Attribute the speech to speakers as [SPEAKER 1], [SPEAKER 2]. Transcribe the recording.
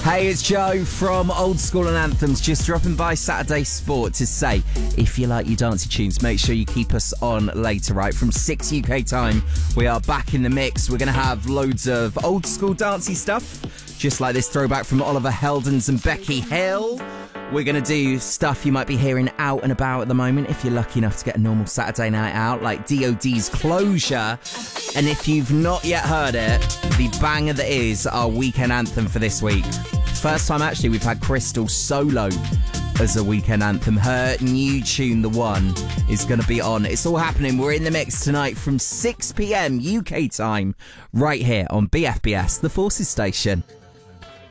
[SPEAKER 1] Hey, it's Joe from Old School and Anthems, just dropping by Saturday Sport to say, if you like your dancey tunes, make sure you keep us on later, right? From 6 UK time, we are back in the mix. We're going to have loads of old school dancey stuff, just like this throwback from Oliver Heldens and Becky Hill. We're going to do stuff you might be hearing out and about at the moment if you're lucky enough to get a normal Saturday night out, like DOD's Closure. And if you've not yet heard it, the banger that is our weekend anthem for this week. First time actually we've had Crystal solo as a weekend anthem. Her new tune, The One, is going to be on. It's all happening. We're in the mix tonight from 6 p.m. UK time, right here on BFBS, the Forces Station.